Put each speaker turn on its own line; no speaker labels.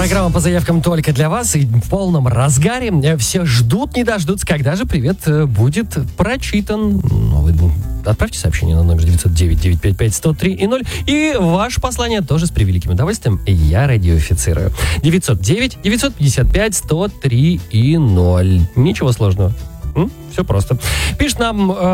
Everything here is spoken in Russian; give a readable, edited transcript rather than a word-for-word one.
Программа по заявкам только для вас и в полном разгаре. Все ждут, не дождутся, когда же привет будет прочитан. Отправьте сообщение на номер 909-955-103-0. И ваше послание тоже с превеликим удовольствием я радиофицирую. 909-955-103-0. Ничего сложного. Все просто. Пишет нам